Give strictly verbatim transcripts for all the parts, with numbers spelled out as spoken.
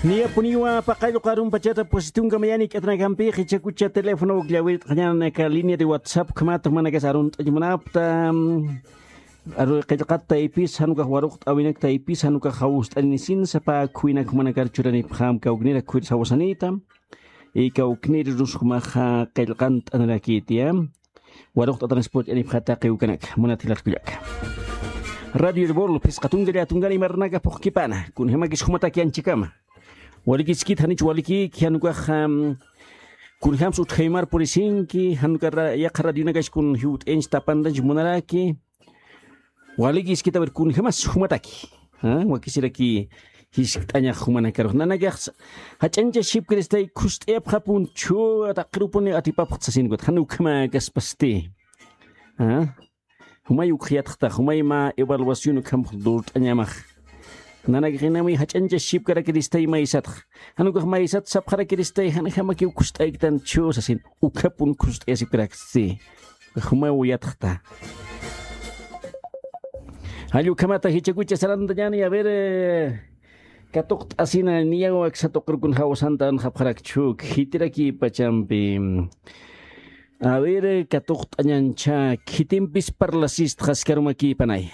Nia puniwa pakayo karun pachata positunga mayani katna kampi khichakucha teléfono glawit kanyana ka línea de WhatsApp kama mana ka sarun tajmanapta aru qilqatta ipis hanuka waruq awinak ta ipis hanuka khawust anisin sapa kuina kumana karchurani pham ka ugnira kuir sawasanita e ka uknir ruskhma kha qilqant anarakitia waruq transport ani phata qeukanak munatilar kuyak Radio El Bol pisqatunga ya tungani marnaga poqkipana kun hemakis khumata kianchikama waliki skit hanich waliki kianuka ham kun ham sut khaymar polisinki hanuka ya radio nagash kun hiut ench tapanda jmunaraki waliki skita ber kun hemas humataki ha wakisiraki hiskitanya humana karo nanaga hachenja ship kristay kuste phapun chu taqrupuni atipap tsasin got hanukma gaspaste ha humay ukhiyat khta humay ma evaluación kam khudut anyamah nanagrinami hachenja ship kara kristay maisat hanuka maisat sap kara kristay hanama ki kustay tan chu sasin ukapun kustay sipraksi humay uyat khta halu kamata hichakucha saranda yani a ver katok asina niyago exatokrukun hawasantan hapharak chuk hitiraki pachampi a ver katok anyancha kitimpis parlasis khaskarumaki panay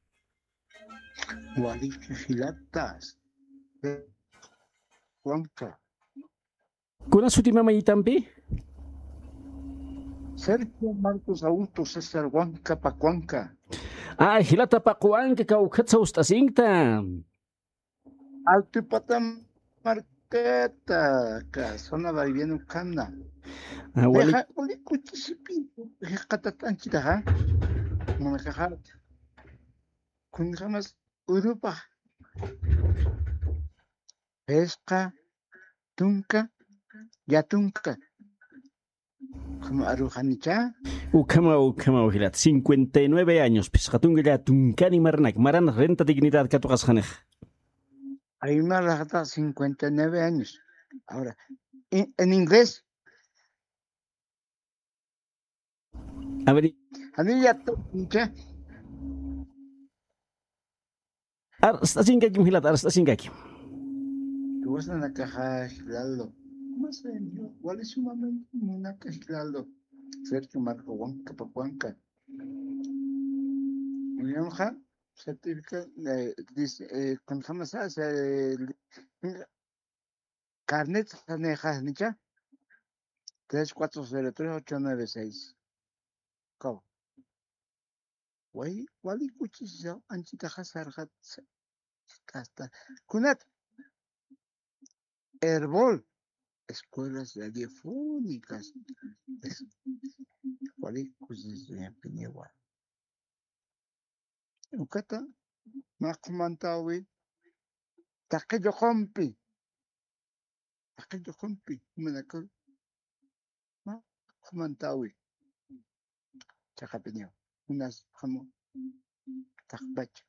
Walik hilatas Huanca kuna suti mama itampi Sergio Marcos Augusto César Huanca Pacuanca ah hilata pacuanca ka ukhatsa ustasingta Alto Patam Marqueta ka zona viviendo Cana ah wali deja wali kuchisipi qatatanchita ha mamajahat kun jamas Europa pesca tunca yatunca como arujanicha ukama ukama uhilat cincuenta y nueve años pisqatunga ya tunkani marnak maran renta dignidad katuqas khanaj hay una rata cincuenta y nueve años ahora en, en inglés a ver a mí ya tunca ar stasinga kim hilat ar stasinga kim tú vas a la caja giraldo más serio cuál es sumamente una caja giraldo Sergio Marco Huanca Pacuanca Unionja certificado eh, dice eh, con jamás hace carnet saneja nicha tres cuatro cero tres ocho nueve seis ¿cómo? Wai wali kuchisa anchita hasarhat hasta kunat herbol escuelas radiofónicas es wali kuchisa pinewa ukata makumantawi taqiyo kompi taqiyo kompi manako ma kumantawi chakapinyo unas como takbach